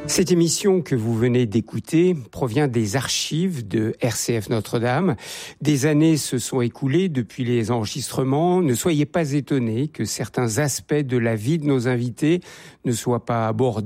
Cette émission que vous venez d'écouter provient des archives de RCF Notre-Dame. Des années se sont écoulées depuis les enregistrements. Ne soyez pas étonnés que certains aspects de la vie de nos invités ne soient pas abordés